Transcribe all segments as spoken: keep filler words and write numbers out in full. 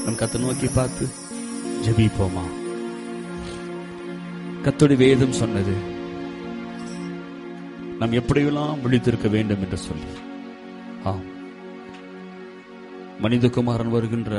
நம் கர்த்தரை நோக்கி பார்த்து ஜெபிப்போமா? கர்த்தருடைய வேதம் சொன்னது நாம் எப்படியெல்லாம் விழித்திருக்க வேண்டும் என்று சொல்லி. ஆம், மனிதகுமாரன் வருகின்ற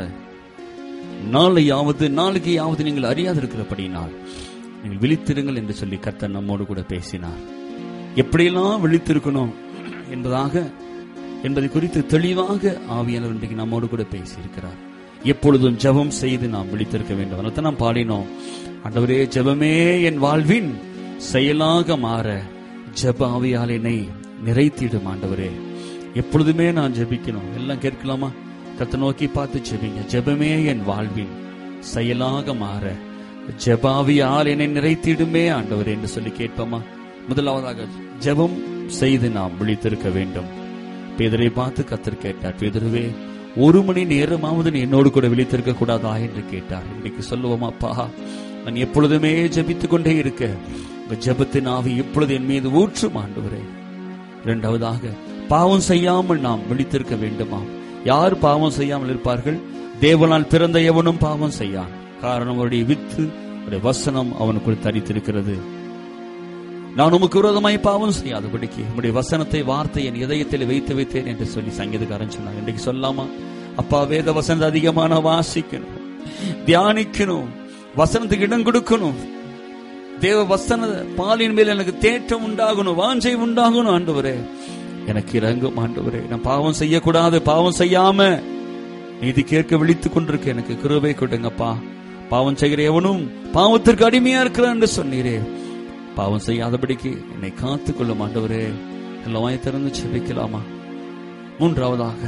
நாளையாவது நாளைக்கையாவது நீங்கள் அறியாதிருக்கிறபடினால் நீங்கள் விழித்திருங்கள் என்று சொல்லி கர்த்தர் நம்மோடு கூட பேசினார். எப்படியெல்லாம் விழித்திருக்கணும் என்பதாக என்பதை குறித்து தெளிவாக ஆவியானவர் இன்றைக்கு நம்மோடு கூட பேசியிருக்கிறார். எப்பொழுதும் ஜெபம் செய்து நாம் விழித்திருக்க வேண்டும். அதனால நாம் பாடினோம், ஆண்டவரே ஜெபமே என் வாழ்வின் செயலாக மாற ஜெப ஆவியால் என்னை நிறைத்திடும். ஆண்டவரே எப்பொழுதுமே நான் ஜெபிக்கணும். எல்லாம் கேட்கலாமா? கர்த்தரை நோக்கி பார்த்து ஜெபிங்க. ஜெபமே என் வாழ்வின் செயலாக மாற ஜெப ஆவியால் என்னை நிறைத்திடுமே ஆண்டவரே என்று சொல்லி கேட்போமா? முதலாவதாக ஜெபம் செய்து நாம் விழித்திருக்க வேண்டும். பேதுருவை பார்த்து கர்த்தர் கேட்டார், பேதுருவே ஒரு மணி நேரமாவது நீ என்னோடு கூட விழித்திருக்க கூடாதா என்று கேட்டார். இன்னைக்கு சொல்லுவோம், அப்பா நான் எப்பொழுதுமே ஜெபித்துக் கொண்டே இருக்க உங்க ஜெபத்தின் ஆவி எப்பொழுது என் மீது ஊற்றும் ஆண்டவரே. இரண்டாவதாக பாவம் செய்யாமல் நாம் விழித்திருக்க வேண்டுமா? யார் பாவம் செய்யாமல் இருப்பார்கள்? தேவனால் பிறந்த எவனும் பாவம் செய்யான். காரணம் அவருடைய வித்து அவருடைய வசனம் அவனுக்குள் தரித்திருக்கிறது. நான் உமக்கு விரோதமாய் பாவம் செய்யாதபடிக்கு உம்முடைய வசனத்தை வார்த்தை என் இதயத்தில் வைத்து வைத்தேன் என்று சொல்லி சங்கீதக்காரன் சொன்னார். இன்றைக்கு சொல்லாமா? அப்பா வேத வசனத்தை அதிகமான வாசிக்கணும், தியானிக்கணும், வசனத்துக்கு இடம் கொடுக்கணும். தேவ வசன பாலின் மேல் எனக்கு தேற்றம் உண்டாகணும், வாஞ்சை உண்டாகணும். ஆண்டவரே எனக்கு இறங்கும் ஆண்டவரே. நான் பாவம் செய்யக்கூடாது, பாவம் செய்யாம நீதி கேட்க விழித்துக் கொண்டிருக்க எனக்கு கிருபை கொடுங்கப்பா. பாவம் செய்கிற எவனும் பாவத்திற்கு அடிமையா இருக்கிறான் என்று சொன்னீரே, பாவம் செய்யாதபடிக்கு என்னை காத்துக் கொள்ளும் ஆண்டவரே. எல்லாம் வாய் திறந்து செபிக்கலாமா? மூன்றாவதாக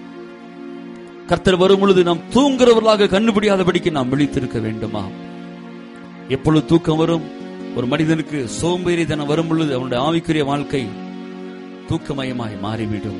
கர்த்தர் வரும் பொழுது நாம் தூங்குறவர்களாக கண்டுபிடியாதபடிக்கு நாம் விழித்திருக்க வேண்டுமா? எப்பொழுது தூக்கம் வரும்? ஒரு மனிதனுக்கு சோம்பேறித்தனம் வரும் பொழுது அவனுடைய ஆவிக்குரிய வாழ்க்கை தூக்கமயமாய் மாறிவிடும்.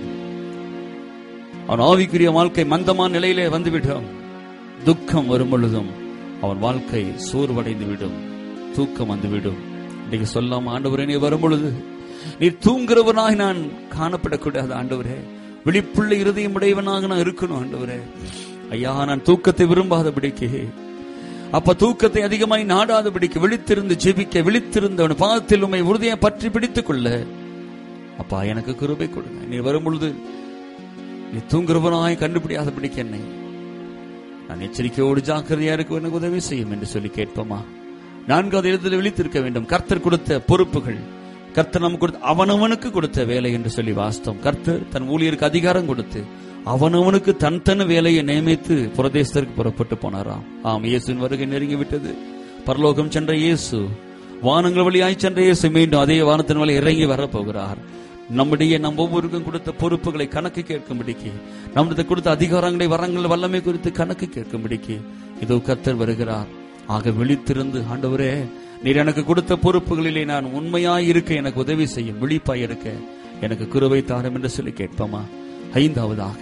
அவன் ஆவிக்குரிய வாழ்க்கை மந்தமான நிலையிலே வந்துவிடும். துக்கம் வரும் பொழுதும் அவன் வாழ்க்கை சோர்வடைந்து விடும், தூக்கம் வந்துவிடும். இன்னைக்கு சொல்லாம, ஆண்டவரே நீ வரும் பொழுது நீ தூங்குறவனாக நான் காணப்படக்கூடாது ஆண்டவரே. விழிப்புள்ள இருதயம் உடையவனாக நான் இருக்கணும் ஆண்டவரே. ஐயா நான் தூக்கத்தை விரும்பாதபடிக்கு, அப்ப தூக்கத்தை அதிகமாய் நாடாதபடிக்கு விழித்திருந்து ஜெபிக்க, விழித்திருந்து அவன் பாதத்தில் உம்மை உறுதியை பற்றி பிடித்துக் கொள்ள அப்பா எனக்கு கிருபை கொடுங்க. நீ வரும் பொழுது நீ தூங்குறவனாய் கண்டுபிடியாதபடிக்கு என்னை நான் எச்சரிக்கையோடு ஜாக்கிரதையா இருக்க எனக்கு உதவி செய்யும் என்று சொல்லி கேட்போமா? நான்காவது இடத்தில் விழித்திருக்க வேண்டும். கர்த்தர் கொடுத்த பொறுப்புகள், கர்த்தர் நமக்கு கொடுத்த அவனவனுக்கு கொடுத்த வேலை என்று சொல்லி வாஸ்தவம். கர்த்தர் தன் ஊழியருக்கு அதிகாரம் கொடுத்து அவனவனுக்கு தன் தன் வேலையை நியமித்து புரதேசத்திற்கு புறப்பட்டு போனாராம். ஆம், இயேசுவின் வருகை நெருங்கி விட்டது. பரலோகம் சென்ற இயேசு, வானங்கள் வழியாய் சென்ற இயேசு மீண்டும் அதே வானத்தின் வழி இறங்கி வரப்போகிறார். நம்முடைய நம் ஒவ்வொருக்கும் கொடுத்த பொறுப்புகளை கணக்கு கேட்கும்படிக்கு, நம்முடைய கொடுத்த அதிகாரங்களை வரங்கள் வல்லமை குறித்து கணக்கு கேட்கும்படிக்கு இதோ கர்த்தர் வருகிறார். ஆக விழித்திருந்து, ஆண்டவரே நீர் எனக்கு கொடுத்த பொறுப்புகளிலே நான் உண்மையாய் இருக்க எனக்கு உதவி செய்யும், விழிப்பாய் இருக்க எனக்கு கிருபை தாரும் என்று சொல்லி கேட்போமா? ஐந்தாவதாக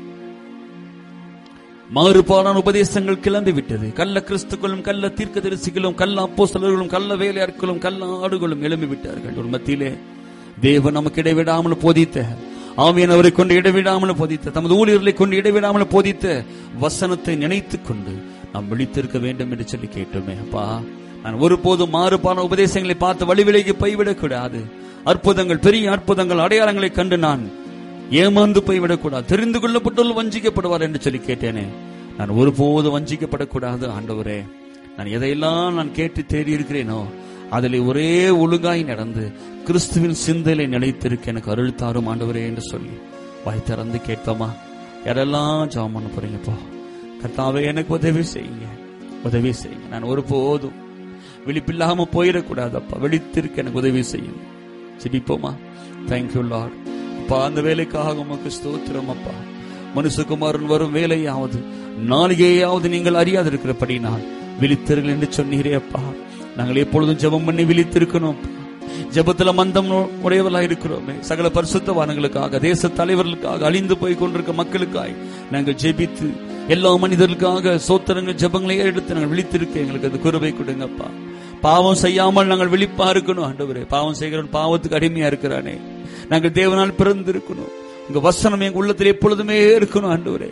மாறுபாடான உபதேசங்கள் கிளம்பி விட்டது. கள்ள கிறிஸ்துக்களும் கள்ள தீர்க்கதரிசிகளும் கள்ள அப்போஸ்தலர்களும் கள்ள வேலையாட்களும் கள்ள ஆடுகளும் எழும்பி விட்டார்கள். ஒரு மத்தியிலே தேவன் நமக்கு இடைவிடாமல் போதித்த, ஆவியானவரை கொண்டு இடைவிடாமல் போதித்த, தமது ஊழியர்களை கொண்டு இடைவிடாமல் போதித்த வசனத்தை நினைத்துக் கொண்டு நாம் விழித்திருக்க வேண்டும் என்று சொல்லி கேட்டோமே. அப்பா நான் ஒருபோதும் மாறுபான உபதேசங்களை பார்த்து வழிவிலைக்கு போய்விடக் கூடாது. அற்புதங்கள், பெரிய அற்புதங்கள், அடையாளங்களை கண்டு நான் ஏமாந்து போய்விடக் கூடாது. தெரிந்து கொள்ளப்பட்டுள்ள வஞ்சிக்கப்படுவார் என்று சொல்லி கேட்டேனே, நான் ஒருபோதும் வஞ்சிக்கப்படக்கூடாது ஆண்டவரே. நான் எதையெல்லாம் நான் கேட்டு தேடி இருக்கிறேனோ அதில் ஒரே ஒழுங்காய் நடந்து கிறிஸ்துவின் சிந்தையிலே நிலைத்திருக்க எனக்கு அருள் தாரும் ஆண்டவரே என்று சொல்லி வாய் திறந்து கேட்போமா? யாரெல்லாம் ஜெபம் பண்ண போறீங்கப்பா? கர்த்தாவே எனக்கு உதவி செய்யுங்க, உதவி செய்யுங்க. நான் ஒருபோதும் விழிப்பில்லாம போயிடக்கூடாது அப்பா, விழித்திருக்க எனக்கு உதவி செய்யுங்க. ஜெபிப்போமா? Thank you Lord. அப்பா அந்த வேலைக்காக உமக்கு ஸ்தோத்திரம் அப்பா. மனுஷகுமாரன் வரும் வேலையாவது நாளிகையாவது நீங்கள் அறியாதிருக்கிறபடி நான் விழித்தீர்கள் என்று சொன்னீரே அப்பா. நாங்கள் எப்பொழுதும் ஜெபம் பண்ணி விழித்திருக்கணும். ஜெபத்துல மந்தம் உடையவர்களாக இருக்கிறோமே. சகல பரிசுத்தவான்களுக்காக, தேச தலைவர்களுக்காக, அழிந்து போய் கொண்டிருக்க மக்களுக்காய் நாங்கள் ஜெபித்து எல்லா மனிதர்களுக்காக சோத்திரங்கள் ஜெபங்களை எடுத்து நாங்கள் விழித்திருக்க எங்களுக்கு அது கிருபை கொடுங்கப்பா. பாவம் செய்யாமல் நாங்கள் விழிப்பா இருக்கணும் ஆண்டவரே. பாவம் செய்கிறவன் பாவத்துக்கு அடிமையா இருக்கிறானே. நாங்கள் தேவனால் பிறந்து இருக்கணும். உங்க வசனம் எங்க உள்ளத்தில் எப்பொழுதுமே இருக்கணும் ஆண்டவரே.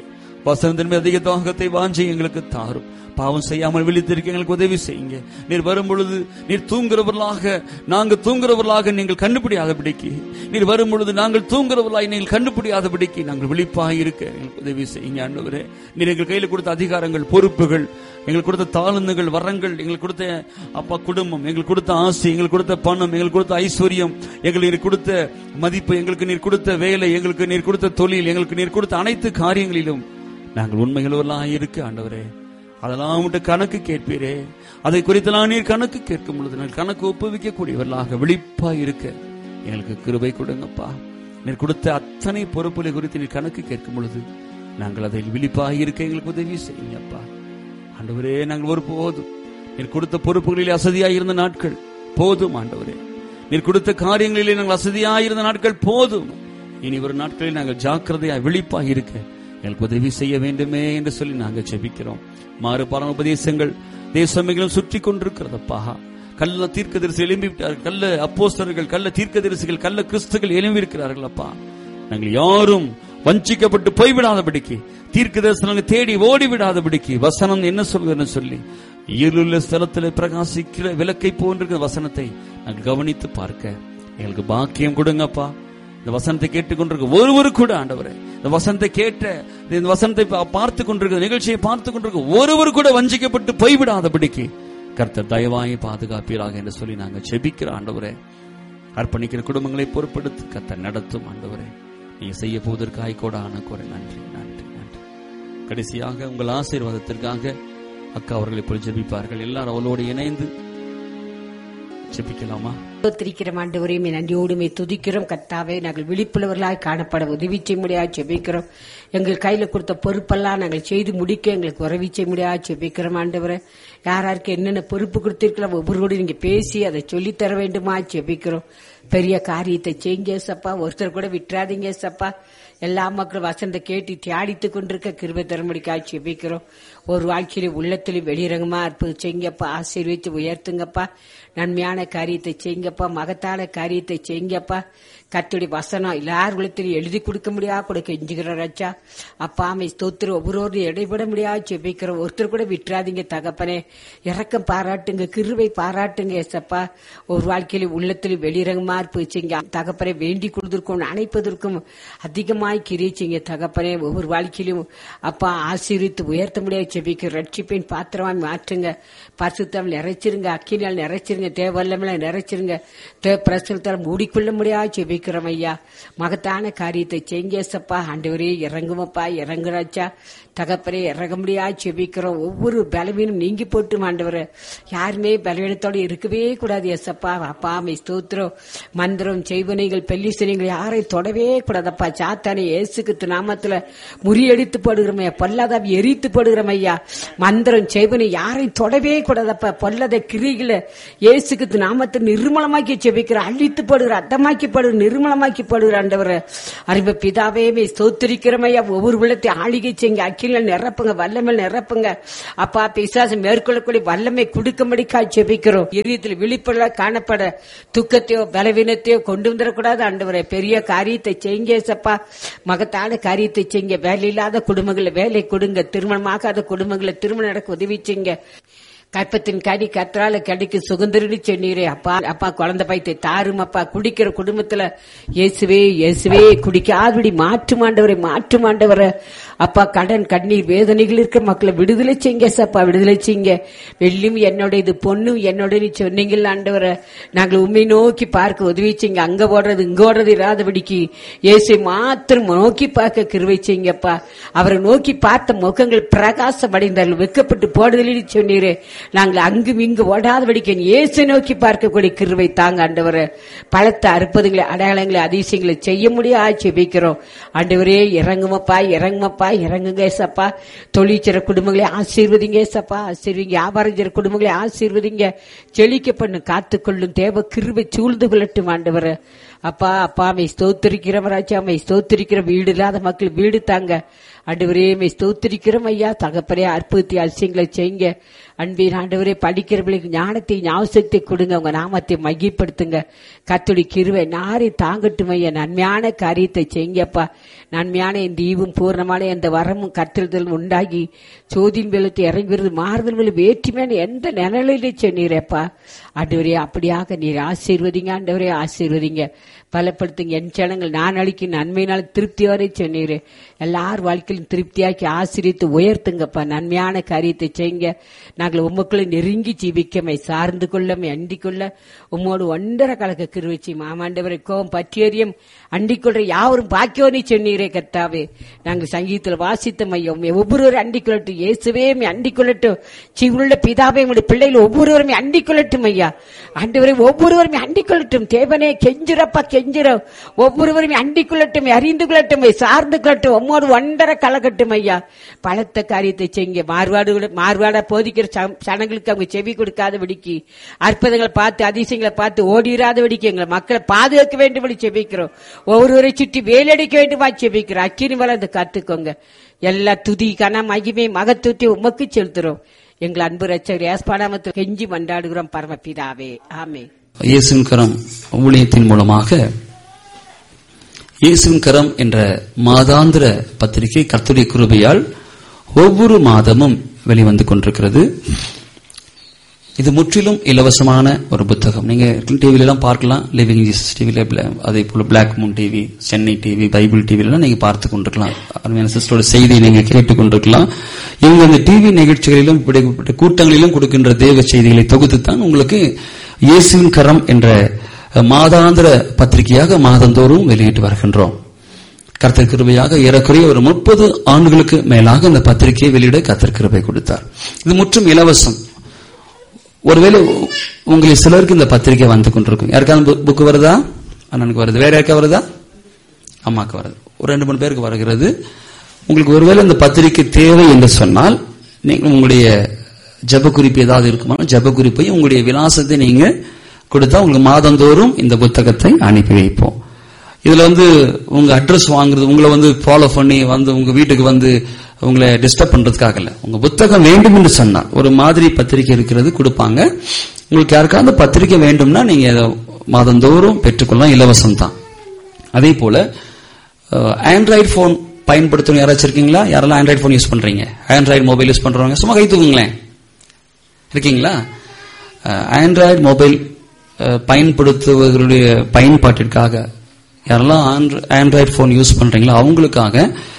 வசனத்தின் மீது அதிக தாகத்தை வாஞ்சி எங்களுக்கு தாரும். பாவம் செய்யாமல் விழித்திருக்க எங்களுக்கு உதவி செய்யுங்க. நீர் வரும் பொழுது நீர் தூங்குறவர்களாக நாங்கள் தூங்குறவர்களாக நீங்கள் கண்டுபிடியாத பிடிக்கி, நீர் வரும் பொழுது நாங்கள் தூங்குறவர்களாக நீங்கள் கண்டுபிடியாத பிடிக்கி நாங்கள் விழிப்பாக இருக்க எங்களுக்கு உதவி செய்யுங்க. ஆண்டவரே, நீர் எங்கள் கையில் கொடுத்த அதிகாரங்கள், பொறுப்புகள், எங்களுக்கு கொடுத்த தாளந்துகள், வரங்கள், எங்களுக்கு கொடுத்த அப்பா குடும்பம், எங்களுக்கு கொடுத்த ஆசை, எங்களுக்கு கொடுத்த பணம், எங்களுக்கு கொடுத்த ஐஸ்வர்யம், எங்களுக்கு நீர் கொடுத்த மதிப்பு, எங்களுக்கு நீர் கொடுத்த வேலை, எங்களுக்கு நீர் கொடுத்த தொழில், எங்களுக்கு நீர் கொடுத்த அனைத்து காரியங்களிலும் நாங்கள் உண்மைகளெல்லாம் இருக்க ஆண்டவரே, அதெல்லாம் விட்டு கணக்கு கேட்பீரே. அதை குறித்தெல்லாம் நீர் கணக்கு கேட்கும் பொழுது நாங்கள் கணக்கு ஒப்புவிக்க கூடியவர்களாக விழிப்பா இருக்க எங்களுக்கு கிருபை கொடுங்கப்பா. நீர் கொடுத்த அத்தனை பொறுப்புகளை குறித்து நீர் கணக்கு கேட்கும் பொழுது நாங்கள் அதில் விழிப்பாக இருக்க எங்களுக்கு உதவி செய்யுங்கப்பா. ஆண்டவரே, நாங்கள் ஒரு போதும் நீர் கொடுத்த பொறுப்புகளில் அசதியாக இருந்த நாட்கள் போதும். ஆண்டவரே, நீர் கொடுத்த காரியங்களிலே நாங்கள் அசதியாக இருந்த நாட்கள் போதும். இனி ஒரு நாட்களில் நாங்கள் ஜாக்கிரதையாக விழிப்பாக இருக்க எங்களுக்கு உதவி செய்ய வேண்டுமே என்று சொல்லி நாங்கள் ஜெபிக்கிறோம். மாறுபாடான உபதேசங்கள் தேசமெங்கிலும் சுற்றி கொண்டிருக்கிறதப்பா. கள்ள தீர்க்கதரிசி எழும்பி விட்டார்கள், கள்ள அப்போஸ்தலர்கள், கள்ள தீர்க்கதரிசிகள், கள்ள கிறிஸ்துகள் எழும்பி இருக்கிறார்கள். அப்பா, நாங்கள் யாரும் வஞ்சிக்கப்பட்டு போய்விடாதபடிக்கு, தீர்க்க தரிசனங்கள் தேடி ஓடிவிடாதபடிக்கு வசனம் என்ன சொல்கிறன்னு சொல்லி இருளுள்ள ஸ்தலத்தில் பிரகாசிக்கிற விளக்கை போன்ற வசனத்தை நாங்கள் கவனித்து பார்க்க எங்களுக்கு பாக்கியம் கொடுங்கப்பா. இந்த வசனத்தை கேட்டுக்கொண்டிருக்க ஒருவரு கூட ஆண்டவரே, இந்த வசனத்தை கேட்ட இந்த வசனத்தை பார்த்து கொண்டிருக்க நிகழ்ச்சியை பார்த்து கொண்டிருக்க ஒருவர் கூட வஞ்சிக்கப்பட்டு போய்விடாதபடிக்கு கர்த்தர் தயவாய் பாதுகாப்பீராக என்று சொல்லி நாங்கள் ஜெபிக்கிற ஆண்டவரே. அர்ப்பணிக்கிற குடும்பங்களை பொறுப்படுத்தி கர்த்தர் நடத்தும் ஆண்டவரே. நீங்க செய்ய போவதற்காக கூட ஆன குறை நன்றி நன்றி நன்றி. கடைசியாக உங்கள் ஆசீர்வாதத்திற்காக அக்கா அவர்கள் இப்பொழுது ஜெபிப்பார்கள். எல்லாரும் அவளோடு இணைந்து ஜெபிக்கலாமா? ஸ்தோத்திரிக்கிறோம் ஆண்டவரே, நன்றியோடுமே துதிக்கிறோம். கர்த்தாவே, நாங்கள் விழிப்புள்ளவர்களாய் காணப்பட உதவி செய்ய முடியாது ஜெபிக்கிறோம். எங்கள் கையில கொடுத்த பொறுப்பெல்லாம் நாங்கள் செய்து முடிக்க எங்களுக்கு உதவி செய்ய முடியாது ஜெபிக்கிறோம் ஆண்டவரே. யாராருக்கு என்னென்ன பொறுப்பு கொடுத்திருக்கலாம் ஒவ்வொருவரோடு நீங்க பேசி அதை சொல்லித்தர வேண்டுமா ஜெபிக்கிறோம். பெரிய காரியத்தை செய்யுங்க சப்பா, ஒருத்தர் கூட விட்டுறாதீங்க சப்பா. எல்லா மக்களும் வசந்த கேட்டு தியாடித்து கொண்டிருக்க கிருபை தரமுடிக்காய் ஜெபிக்கிறோம். ஒரு வாழ்க்கையில உள்ளத்திலும் வெளிரங்கமா அற்புதம் செய்யுங்கப்பா, ஆசீர்வதித்து உயர்த்துங்கப்பா. நன்மையான காரியத்தை செய்யுங்கப்பா, மகத்தான காரியத்தை செய்யுங்கப்பா. கர்த்தருடைய வசனம் எல்லார் உள்ளத்திலும் எழுதி கொடுக்க முடியாது கூட கெஞ்சுகிற ராஜா. அப்பா அமை ஸ்தோத்திரம். ஒவ்வொரு இடைபட முடியாது ஜெபிக்கிறோம். ஒருத்தர் கூட விட்டுறாதீங்க தகப்பனே. இரக்கம் பாராட்டுங்க, கிருபை பாராட்டுங்க ஏசப்பா. ஒரு வாழ்க்கையில உள்ளத்திலும் வெளிரங்கமா இருப்பிச்சிங்க தகப்பனை. வேண்டி கொடுத்திருக்கும் அணைப்பதற்கும் அதிகமாய் கிரிச்சிங்க தகப்பனே. ஒவ்வொரு வாழ்க்கையிலும் அப்பா ஆசீர்வித்து உயர்த்த முடியாது ஜெபிக்க ரட்சிப்பின் பாத்திரமாய் மாற்றுங்க. பரிசுத்தம் நிறைச்சிருங்க, அக்கினால் நிறைச்சிருங்க, தேவல்லமே நிறைச்சிருங்க. தேவ பிரசுத்தால் மூடிக்கொள்ள முடியாது ஜெபிக்கிறோம் ஐயா. மகத்தான காரியத்தை செய்யப்பா. ஆண்டவரே இறங்குமப்பா, இறங்குறாச்சா தகப்பனே. இறங்க முடியாது ஜெபிக்கிறோம். ஒவ்வொரு பலவீனம் நீங்கி போட்டு ஆண்டவரே. யாருமே பலவீனத்தோடு இருக்கவே கூடாது ஏசப்பா. அப்பா அமை ஸ்தோத்திரம். மந்திரம் செய்வனைகள் பெல்லிசனைகள் யாரையும் தொடவே கூடாதப்பா. சாத்தானை இயேசுக்கு நாமத்துல முறியடித்து போடுகிறோம், பொல்லாதாவி எரித்து போடுகிறோம் ஐயா. மந்திரம் செய்வனை யாரையும் தொடவே கூடாதப்பா. பொல்லாத கிரிகளை இயேசுக்கு நாமத்தை நிர்மலமாக்கி ஜெபிக்கிற, அழித்து போடுகிற, அத்தமாக்கி போடுகிற, நிர்மலமாக்கி போடுகிற ஆண்டவர அறிவு பிதாவே ஸ்தோத்திரிக்கிறோம் ஐயா. ஒவ்வொரு உள்ளத்தை ஆளிகை செய்யுங்க, அக்கினியால் நிரப்புங்க, வல்லமை நிரப்புங்க அப்பா. பிசாசு மேற்கொள்ளக்கூடிய வல்லமை கொடுக்கும்படிக்கா ஜெபிக்கிறோம். இதயத்தில் விழிப்புள்ள காணப்பட துக்கத்தையோ பலவீனத்தையோ கொண்டு வந்துடக்கூடாது ஆண்டவரே. பெரிய காரியத்தை செய்யுங்க சப்பா. மகத்தான காரியத்தை செய்யுங்க. வேலை இல்லாத குடும்பங்களை வேலை கொடுங்க, திருமணமாகாத குடும்பங்களை திருமணம் நடக்க உதவி செய்யுங்க. கற்பத்தின் கனி கற்றால கடிக்கு சுகந்தரின்னு சொன்னீரே அப்பா. அப்பா குழந்தை பைத்தை தாரும் அப்பா. குடிக்கிற குடும்பத்துல இயேசுவே இயேசுவே குடிக்காதபடி மாற்று மாண்டவரை மாற்று மாண்டவரை அப்பா. கடன் கண்ணீர் வேதனைகள் இருக்க மக்களை விடுதலை செய்யுங்க சப்பா, விடுதலை செய்யுங்க. வெள்ளியும் என்னோட இது பொண்ணும் என்னோட நீ சொன்னீங்கல்ல ஆண்டவரை. நாங்கள் உண்மை நோக்கி பார்க்க உதவி செய்யுங்க. அங்க ஓடுறது இங்க ஓடுறது இராதபடிக்கு இயேசு மாத்திரம் நோக்கி பார்க்க கிருபை செய்யுங்கப்பா. அவரை நோக்கி பார்த்த முகங்கள் பிரகாசம் அடைந்தார்கள், வெக்கப்பட்டு போடுதலின்னு சொன்னீரே. நாங்கள் அங்கும் இங்கு ஓடாதபடிக்க இயேசு நோக்கி பார்க்கக்கூடிய கிருபை தாங்க ஆண்டவரே. பலத்த அற்புதங்களை அடையாளங்களை அதிசயங்களை செய்ய முடியாது ஜெபிக்கிறோம் ஆண்டவரே. இறங்குமப்பா, இறங்குமப்பா, இறங்குங்க ஏசப்பா. தொழிற்சிற குடும்பங்களை ஆசீர்வதிங்க ஏசப்பா, ஆசீர்வதிங்க. வியாபாரம் செய்ற குடும்பங்களை ஆசீர்வதிங்க. செழிக்க பண்ணு, காத்துக்கொள்ளும் தேவ கிருபை சூழ்ந்து கொள்ளட்டும் ஆண்டவரே. அப்பா அப்பா மை ஸ்தோத்திரிக்கிறோம் ராஜா, மை ஸ்தோத்திரிக்கிற வீடு இல்லாத மக்கள் வீடு தாங்க ஆண்டவரே. மை ஸ்தோத்திரிக்கிறோம் ஐயா தகப்பனே, அற்புதத்தை அதிசயங்களை செய்யுங்க. அன்பின் ஆண்டவரே, படிக்கிறவர்களுக்கு ஞானத்தை ஞாபகத்தை கொடுங்க, உங்க நாமத்தை மகிப்படுத்துங்க. கர்த்தருடைய கிருபை நாரை தாங்கட்டும் ஐயா. நன்மையான காரியத்தை செய்யுங்கப்பா. நன்மையான இந்த ஈவும் பூர்ணமான எந்த வரமும் கற்றல் உண்டாகி சோதின் வெள்ளத்தை இறங்குறது மாறுதல் வேற்றுமையான எந்த நிலையிலே சொன்னீரப்பா ஆண்டவரே. அப்படியாக நீர் ஆசீர்வதிங்க ஆண்டவரே, ஆசீர்வதிங்க, பலப்படுத்துங்க. என் ஜனங்கள் நான் அளிக்கும் நன்மையினால் திருப்தி வரை சொன்னீரு. எல்லார் வாழ்க்கையிலும் திருப்தியாக்கி ஆசீர்வித்து உயர்த்துங்கப்பா. நன்மையான காரியத்தை செய்யுங்க. நாங்கள் உமக்குள்ள நெருங்கி ஜீவிக்கமை சார்ந்து கொள்ளமை அண்டிக் கொள்ள உம்மோடு ஒன்றரை கலக்க கிருவிச்சி மாமாண்டவரை கோபம் பற்றியறியும் அண்டிக் கொள்ற யாவரும் பாக்கியோனி சொன்னீரே கர்த்தாவே. நாங்கள் சங்கீதத்தில் வாசித்த மையம் ஒவ்வொருவரும் அண்டிக் கொள்ளட்டும். இயேசுவே அண்டிக் கொள்ளட்டும். ஜீவனுள்ள பிதாவே உங்களுடைய பிள்ளைகள் ஒவ்வொருவருமே அண்டிக் கொள்ளட்டும் ஐயா. ஆண்டவரை ஒவ்வொருவருமே அண்டிக் கொள்ளட்டும். தேவனே கெஞ்சிரப்பா கெஞ்சிரம். ஒவ்வொருவருமே அண்டிக் கொள்ளட்டும், அறிந்து கொள்ளட்டும், சார்ந்து கொள்ளட்டும், உம்மோடு ஒன்றரை கலக்கட்டும் ஐயா. பலத்த காரியத்தை செய்யுங்க. மார்வாடு மார்வாடா போதிக்கிற சனங்களுக்கு அவங்க செவி கொடுக்காத விடிக்கி, அற்புதங்களை பார்த்து அதிசயங்களை பார்த்து ஓடிராத விடிக்கி எங்களை மக்களை பாதுகாக்க வேண்டும் செபிக்கிறோம். ஒவ்வொருவரை சுற்றி வேலடிக்க வேண்டுமா செபிக்கிறோம். அக்கினி வளர்ந்து காத்துக்கோங்க. எல்லா துதி கன மகிமை மகத்துவத்தை உமக்கு செலுத்துறோம். எங்கள் அன்பு ரட்சகர் ஏஸ்பாடாமத்தில் கெஞ்சி மண்டாடுகிறோம் பரமபிதாவே, ஆமென். இயேசுவின் கரம் ஊழியத்தின் மூலமாக இயேசுவின் கரம் என்ற மாதாந்திர பத்திரிகை கர்த்தருடைய கிருபையால் ஒவ்வொரு மாதமும் வெளிவந்து கொண்டிருக்கிறது. இது முற்றிலும் இலவசமான ஒரு புத்தகம். நீங்க டிவில எல்லாம் பார்க்கலாம், லிவிங் ஜீசஸ் டிவில, அதே போல black Moon TV, Chennai TV, Bible டிவில நீங்க பார்த்து கொண்டிருக்கலாம். அருமையான சிஸ்டரோட செய்தியை நீங்க கேட்டுக் கொண்டிருக்கலாம். இவங்க அந்த டிவி நிகழ்ச்சிகளிலும் இப்படிப்பட்ட கூட்டங்களிலும் கொடுக்கின்ற தேவ செய்திகளை தொகுத்துத்தான் உங்களுக்கு இயேசுவின் கரம் என்ற மாதாந்திர பத்திரிகையாக மாதந்தோறும் வெளியிட்டு வருகின்றோம். கர்த்தர் கிருபையாக ஏறக்குறைய ஒரு முப்பது ஆண்டுகளுக்கு மேலாக அந்த பத்திரிகையை வெளியிட கர்த்தர் கிருபை கொடுத்தார். இது முற்றும் இலவசம். ஒருவேளை உங்களுக்கு சிலருக்கு இந்த பத்திரிகை வந்து கொண்டிருக்கும். யாருக்காவது புக்கு வருதா? அண்ணனுக்கு வருது. வேற யாருக்கா வருதா? அம்மாக்கு வருது. ஒரு ரெண்டு மூணு பேருக்கு வருகிறது. உங்களுக்கு ஒருவேளை இந்த பத்திரிகை தேவை என்று சொன்னால் நீங்கள் உங்களுடைய ஜப குறிப்பு ஏதாவது இருக்குமா, ஜப குறிப்பையும் உங்களுடைய விலாசத்தை நீங்க கொடுத்தா உங்களுக்கு மாதந்தோறும் இந்த புத்தகத்தை அனுப்பி வைப்போம். இதுல வந்து உங்க அட்ரஸ் வாங்குறது, உங்களை வந்து ஃபாலோ பண்ணி வந்து உங்க வீட்டுக்கு வந்து உங்களை டிஸ்டர்ப் பண்றதுக்காக இல்ல. உங்க புத்தகம் வேண்டும் என்று சொன்னால் ஒரு மாதிரி பத்திரிகை இருக்கிறது கொடுப்பாங்க. உங்களுக்கு யாருக்காவது பத்திரிகை வேண்டும்னா நீங்க மாதந்தோறும் பெற்றுக்கொள்ளலாம், இலவசம் தான். அதே போல ஆண்ட்ராய்டு போன் பயன்படுத்தணும் யாராச்சும் இருக்கீங்களா? யாரெல்லாம் ஆண்ட்ராய்டு போன் யூஸ் பண்றீங்க? ஆண்ட்ராய்டு மொபைல் யூஸ் பண்றவங்க சும்மா கை தூக்குங்களேன். இருக்கீங்களா? ஆண்ட்ராய்டு மொபைல் பயன்படுத்துவர்களுடைய பயன்பாட்டிற்காக யாரெல்லாம் ஆண்ட்ராய்டு போன் யூஸ் பண்றீங்களோ அவங்களுக்காக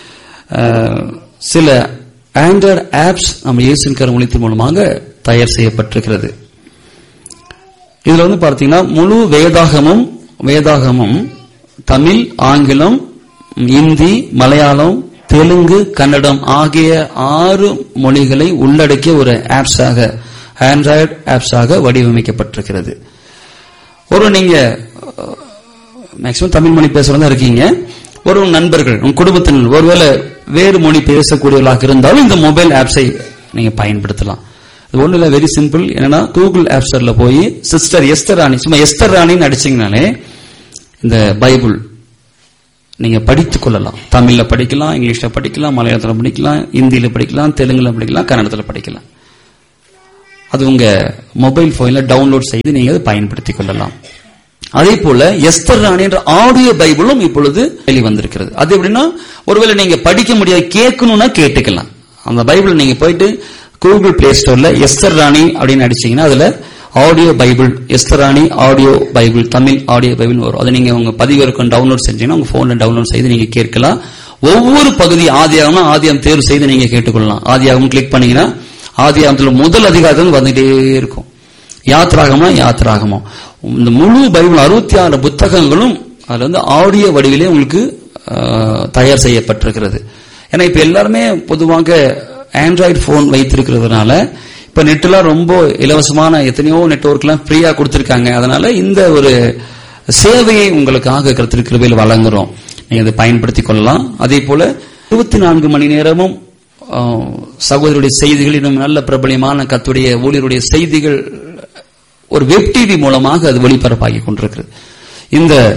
சில ஆண்ட்ராய்டு ஆப்ஸ் நம்ம இயேசுவின் கரம் ஊழியத்தின் மூலமாக தயார் செய்யப்பட்டிருக்கிறது. இதுல வந்து பார்த்தீங்கன்னா முழு வேதாகமும் வேதாகமும் தமிழ், ஆங்கிலம், இந்தி, மலையாளம், தெலுங்கு, கன்னடம் ஆகிய ஆறு மொழிகளை உள்ளடக்கிய ஒரு ஆப்ஸாக ஆண்ட்ராய்டு ஆப்ஸாக வடிவமைக்கப்பட்டிருக்கிறது. ஒரு நீங்க மேக்சிமம் தமிழ் மொழி பேசுறதா இருக்கீங்க, ஒரு நண்பர்கள் உங்க குடும்பத்தினர் ஒருவேளை வேறு மொழி பேசக்கூடியவர்களாக இருந்தாலும் இந்த மொபைல் ஆப்ஸை நீங்க பயன்படுத்தலாம். இது ஒண்ணு இல்ல, வெரி சிம்பிள். என்னன்னா கூகுள் ஆப் ஸ்டோர்ல போய் சிஸ்டர் எஸ்தர் ராணி, சும்மா எஸ்தர் ராணின்னு அடிச்சீங்கனாலே இந்த பைபிள் நீங்க படித்துக் கொள்ளலாம். தமிழ்ல படிக்கலாம், இங்கிலீஷ்ல படிக்கலாம், மலையாளத்துல படிக்கலாம், இந்தியில படிக்கலாம், தெலுங்குல படிக்கலாம், கன்னடத்துல படிக்கலாம். அது உங்க மொபைல் போன்ல டவுன்லோட் செய்து நீங்க அதை பயன்படுத்திக் கொள்ளலாம். அதே போல எஸ்தர் ராணி என்ற ஆடியோ பைபிளும் இப்பொழுது வெளிவந்திருக்கிறது. அது எப்படின்னா ஒருவேளை நீங்க படிக்க முடியாது, கேட்கணும்னா கேட்டுக்கலாம். அந்த பைபிள் நீங்க போயிட்டு கூகுள் பிளே ஸ்டோர்ல எஸ்தர் ராணி அப்படின்னு அடிச்சீங்கன்னா அதுல ஆடியோ பைபிள், எஸ்தர் ராணி audio Bible, Tamil audio Bible வரும். அதை நீங்க உங்க பதிவிறக்கம் டவுன்லோட் செஞ்சீங்கன்னா உங்க போன்ல டவுன்லோட் செய்து நீங்க கேட்கலாம். ஒவ்வொரு பகுதி ஆதியாகம்னா ஆதியாகம் தேர்வு செய்து நீங்க கேட்டுக்கொள்ளலாம். ஆதியாகம் கிளிக் பண்ணீங்கன்னா ஆதியாகத்துல முதல் அதிகாரம் வந்துட்டே இருக்கும். யாத்ராகமா யாத்ராகமா இந்த முழு பைபிள் அறுபத்தி ஆறு புத்தகங்களும் அதுல வந்து ஆடியோ வடிவிலே உங்களுக்கு தயார் செய்யப்பட்டிருக்கிறது. ஏன்னா இப்ப எல்லாருமே பொதுவாக ஆண்ட்ராய்டு போன் வைத்திருக்கிறதுனால இப்ப நெட் எல்லாம் ரொம்ப இலவசமான எத்தனையோ நெட்வொர்க் எல்லாம் ஃப்ரீயா கொடுத்திருக்காங்க. அதனால இந்த ஒரு சேவையை உங்களுக்காக கர்த்தர் கிருபையில் வழங்குறோம். நீங்க அதை பயன்படுத்திக் கொள்ளலாம். அதே போல இருபத்தி நான்கு மணி நேரமும் சகோதரருடைய செய்திகள், இன்னும் நல்ல பிரபலியமான கர்த்தருடைய ஊழியருடைய செய்திகள் ஒரு வெப் டிவி மூலமாக அது ஒளிபரப்பாகி கொண்டிருக்கிறது. இந்த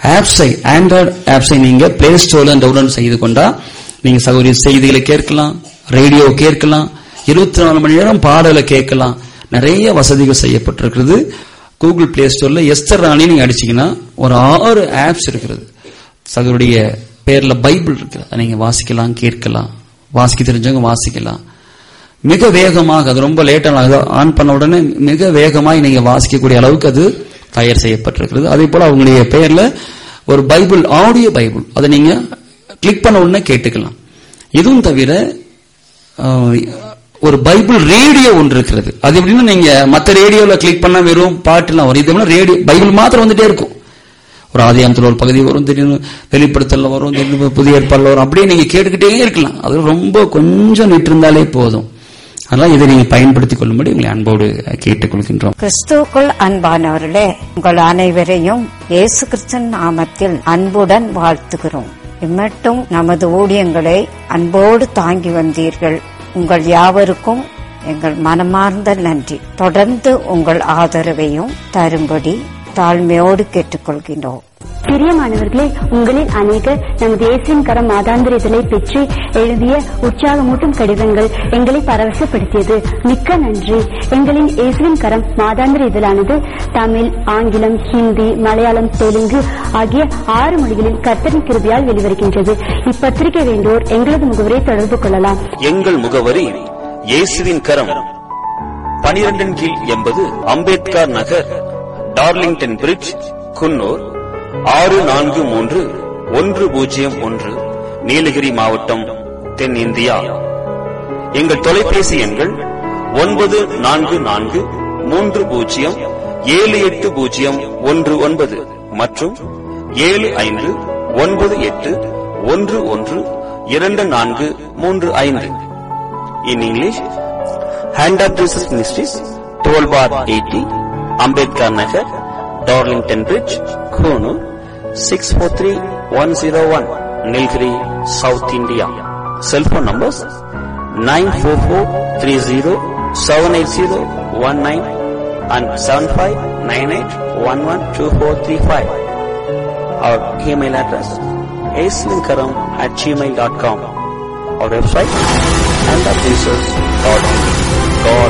ஆப்ஸை ஆண்ட்ராய்டு ஆப்ஸை நீங்க பிளே ஸ்டோர்ல டவுன்லோட் செய்து கொண்டா நீங்க சகோதரி செய்திகளை கேட்கலாம், ரேடியோ கேட்கலாம், இருபத்தி நாலு மணி நேரம் பாடலை கேட்கலாம். நிறைய வசதிகள் செய்யப்பட்டிருக்கிறது. கூகுள் பிளே ஸ்டோர்ல எஸ்தர் ராணி நீங்க அடிச்சீங்கன்னா ஒரு ஆறு ஆப்ஸ் இருக்கிறது. சகோதரிய பேர்ல பைபிள் இருக்கு, அதை நீங்க வாசிக்கலாம், கேட்கலாம். வாசிக்க தெரிஞ்சவங்க வாசிக்கலாம். மிக வேகமாக, அது ரொம்ப லேட்டாக ஆன் பண்ண உடனே மிக வேகமாக நீங்க வாசிக்கக்கூடிய அளவுக்கு அது தயார் செய்யப்பட்டிருக்கிறது. அதே போல அவங்களுடைய பெயர்ல ஒரு பைபிள், ஆடியோ பைபிள், அதை நீங்க கிளிக் பண்ண உடனே கேட்டுக்கலாம். இதுவும் தவிர ஒரு பைபிள் ரேடியோ ஒன்று இருக்கிறது. அது எப்படின்னா நீங்க மற்ற ரேடியோல கிளிக் பண்ண வெறும் பாட்டுலாம் வரும். இது ரேடியோ பைபிள் மாத்திரம் வந்துட்டே இருக்கும். ஒரு ஆதியாகமத்தில் ஒரு பகுதி வரும், திடீர்னு வெளிப்படுத்தல வரும், திடீர்னு புதிய ஏற்பாடுல வரும். அப்படியே நீங்க கேட்டுக்கிட்டே இருக்கலாம். அது ரொம்ப கொஞ்சம் நிட்டு இருந்தாலே போதும். அதனால இதை நீங்க பயன்படுத்திக் கொள்ளும்படி உங்களை அன்போடு கேட்டுக்கொள்கின்றோம். கிறிஸ்துவுக்குள் அன்பானவர்களே, உங்கள் அனைவரையும் இயேசு கிறிஸ்துவின் நாமத்தில் அன்புடன் வாழ்த்துகிறோம். இம்மட்டும் நமது ஊழியங்களை அன்போடு தாங்கி வந்தீர்கள். உங்கள் யாவருக்கும் எங்கள் மனமார்ந்த நன்றி. தொடர்ந்து உங்கள் ஆதரவையும் தரும்படி தாழ்மையோடு கேட்டுக்கொள்கின்றோம். பிரியமானவர்களே, உங்களில் அநேகர் நமது இயேசுவின் கரம் மாதாந்திர இதழை பெற்று எழுதிய உற்சாகமூட்டும் கடிதங்கள் எங்களை பரவசப்படுத்தியது. மிக்க நன்றி. எங்களின் இயேசுவின் கரம் மாதாந்திர இதழானது தமிழ், ஆங்கிலம், ஹிந்தி, மலையாளம், தெலுங்கு ஆகிய ஆறு மொழிகளில் கர்த்தரின் கிருபையால் வெளிவருகின்றது. இப்பத்திரிகை வேண்டோர் எங்களது முகவரை தொடர்பு கொள்ளலாம். எங்கள் முகவரி இயேசுவின் கரம், பனிரெண்டின் கீழ் எண்பது அம்பேத்கர் நகர், டார்லிங்டன் பிரிட்ஜ், குன்னூர் ஆறு நான்கு மூன்று ஒன்று பூஜ்ஜியம் ஒன்று, நீலகிரி மாவட்டம், தென் இந்தியா. எங்கள் தொலைபேசி எண்கள் ஒன்பது நான்கு நான்கு மூன்று பூஜ்ஜியம் ஏழு எட்டு பூஜ்ஜியம் ஒன்று ஒன்பது மற்றும் ஏழு ஐந்து ஒன்பது எட்டு ஒன்று ஒன்று இரண்டு நான்கு மூன்று ஐந்து. In English, hand of Jesus ministries, twelve bar eighty, Ambedkar Nagar, Darlington bridge, Coonoor six four three one zero one, Nilgiri, south India. Cellphone numbers nine four four three zero seven eight zero one nine and seven five nine eight one one two four three five. Our email address aislinkaram at gmail dot com. Our website and the Jesus dot com. God